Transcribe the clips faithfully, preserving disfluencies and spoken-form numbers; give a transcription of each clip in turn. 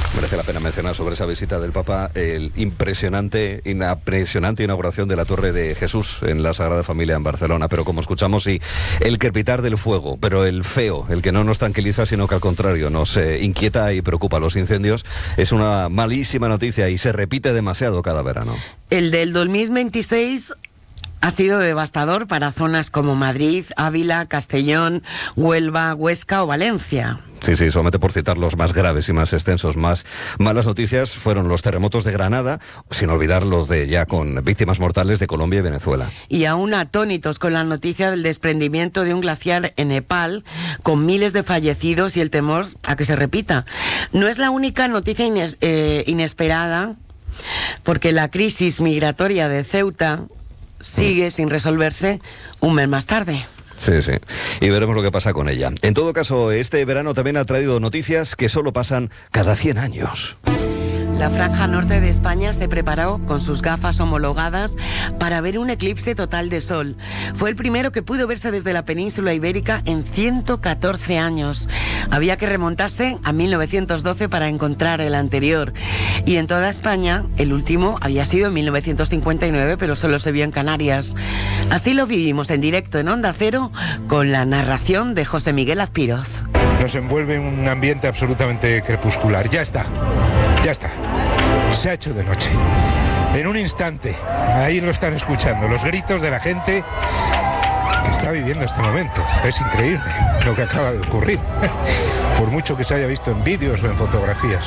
Merece la pena mencionar sobre esa visita del Papa el impresionante, impresionante inauguración de la Torre de Jesús en la Sagrada Familia en Barcelona. Pero como escuchamos, sí, el crepitar del fuego, pero el feo, el que no nos tranquiliza, sino que al contrario nos eh, inquieta y preocupa. Los incendios es una malísima noticia y se repite demasiado cada verano. El del dos mil veintiséis ha sido devastador para zonas como Madrid, Ávila, Castellón, Huelva, Huesca o Valencia. Sí, sí, solamente por citar los más graves y más extensos. Más malas noticias fueron los terremotos de Granada, sin olvidar los de ya con víctimas mortales de Colombia y Venezuela. Y aún atónitos con la noticia del desprendimiento de un glaciar en Nepal, con miles de fallecidos y el temor a que se repita. No es la única noticia ines- eh, inesperada, porque la crisis migratoria de Ceuta sigue mm. sin resolverse un mes más tarde. Sí, sí. Y veremos lo que pasa con ella. En todo caso, este verano también ha traído noticias que solo pasan cada cien años. La franja norte de España se preparó con sus gafas homologadas para ver un eclipse total de sol. Fue el primero que pudo verse desde la península ibérica en ciento catorce años. Había que remontarse a mil novecientos doce para encontrar el anterior. Y en toda España, el último había sido en mil novecientos cincuenta y nueve, pero solo se vio en Canarias. Así lo vivimos en directo en Onda Cero con la narración de José Miguel Azpiroz. Nos envuelve un ambiente absolutamente crepuscular. Ya está, ya está. Se ha hecho de noche. En un instante, ahí lo están escuchando, los gritos de la gente que está viviendo este momento. Es increíble lo que acaba de ocurrir, por mucho que se haya visto en vídeos o en fotografías.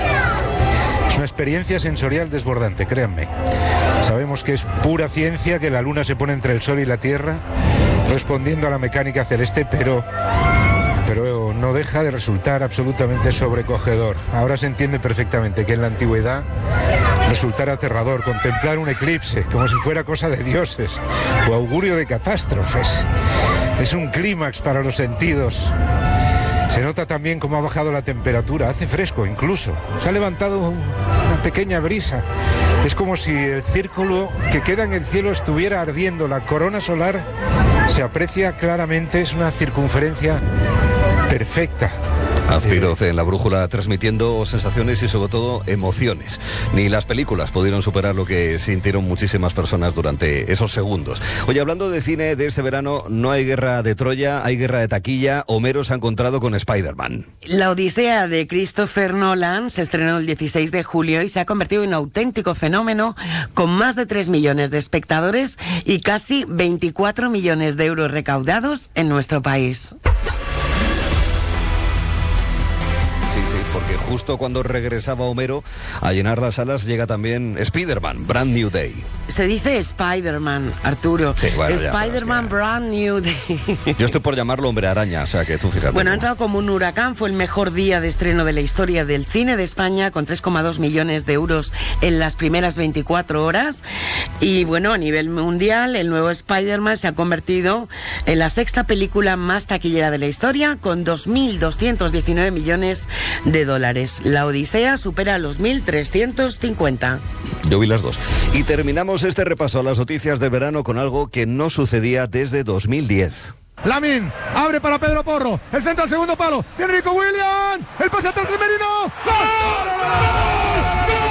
Es una experiencia sensorial desbordante, créanme. Sabemos que es pura ciencia, que la luna se pone entre el sol y la tierra, respondiendo a la mecánica celeste, pero... pero no deja de resultar absolutamente sobrecogedor. Ahora se entiende perfectamente que en la antigüedad resultara aterrador contemplar un eclipse como si fuera cosa de dioses o augurio de catástrofes. Es un clímax para los sentidos. Se nota también cómo ha bajado la temperatura, hace fresco incluso. Se ha levantado una pequeña brisa. Es como si el círculo que queda en el cielo estuviera ardiendo. La corona solar se aprecia claramente, es una circunferencia perfecta. Azpiroz en La Brújula, transmitiendo sensaciones y sobre todo emociones. Ni las películas pudieron superar lo que sintieron muchísimas personas durante esos segundos. Oye, hablando de cine de este verano, no hay guerra de Troya, hay guerra de taquilla. Homero se ha encontrado con Spider-Man. La Odisea de Christopher Nolan se estrenó el dieciséis de julio y se ha convertido en un auténtico fenómeno, con más de tres millones de espectadores y casi veinticuatro millones de euros recaudados en nuestro país. Porque justo cuando regresaba Homero a llenar las salas llega también Spider-Man, Brand New Day. Se dice Spider-Man, Arturo. Sí, bueno, Spider-Man, ya, que... Brand New Day. Yo estoy por llamarlo Hombre Araña, o sea que tú fíjate. Bueno, ha entrado como un huracán, fue el mejor día de estreno de la historia del cine de España, con tres coma dos millones de euros en las primeras veinticuatro horas. Y bueno, a nivel mundial, el nuevo Spider-Man se ha convertido en la sexta película más taquillera de la historia, con dos mil doscientos diecinueve millones de dólares. La Odisea supera los mil trescientos cincuenta. Yo vi las dos. Y terminamos este repaso a las noticias del verano con algo que no sucedía desde dos mil diez. Lamine, abre para Pedro Porro, el centro al segundo palo, viene Nico Williams, el pase atrás de Merino, ¡gol!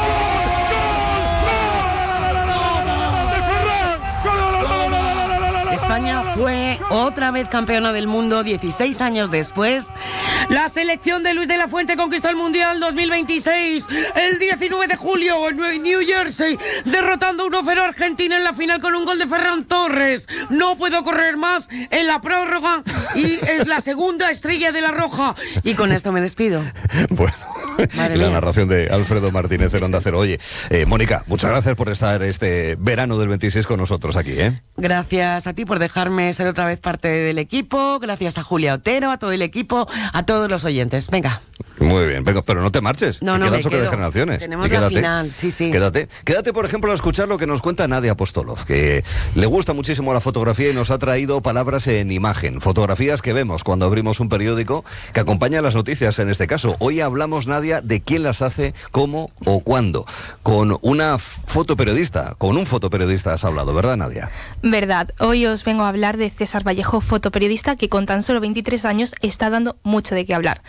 España fue otra vez campeona del mundo dieciséis años después. La selección de Luis de la Fuente conquistó el Mundial dos mil veintiséis el diecinueve de julio en New Jersey, derrotando uno cero a Argentina en la final con un gol de Ferran Torres. No puedo correr más en la prórroga y es la segunda estrella de la Roja. Y con esto me despido. Bueno. Madre y la mía. narración de Alfredo Martínez en Onda Cero. Oye, eh, Mónica, muchas gracias por estar este verano del veintiséis con nosotros aquí, ¿eh? Gracias a ti por dejarme ser otra vez parte del equipo. Gracias a Julia Otero, a todo el equipo, a todos los oyentes. Venga. Muy bien, venga, pero no te marches. No, que no, queda me el choque quedo. de generaciones. Tenemos Y quédate, la final, sí, sí. Quédate. Quédate, por ejemplo, a escuchar lo que nos cuenta Nadia Apostolov, que le gusta muchísimo la fotografía y nos ha traído palabras en imagen. Fotografías que vemos cuando abrimos un periódico que acompaña las noticias en este caso. Hoy hablamos, Nadia, de quién las hace, cómo o cuándo. Con una fotoperiodista, con un fotoperiodista has hablado, ¿verdad, Nadia? Verdad. Hoy os vengo a hablar de César Vallejo, fotoperiodista que con tan solo veintitrés años está dando mucho de qué hablar.